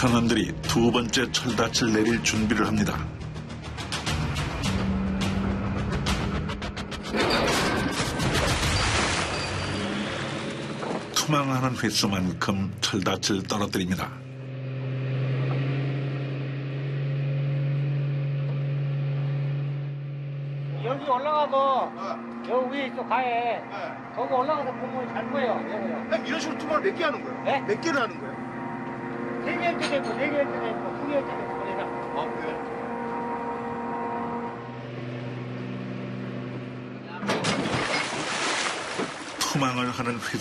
선원들이 두 번째 철닫을 내릴 준비를 합니다. 투망하는 횟수만큼 철닫을 떨어뜨립니다. 여기 올라가서 여기 위에 있어 가해. 거기 올라가서 보면 잘 보여. 여기요. 이런 식으로 투망을 몇 개 하는 거예요? 네? 몇 개를 하는 거예요? 3개월째 됐고 4개월째 됐고 9개월째 됐고 그래서. 아, 그래요? 투망을 하는 횟수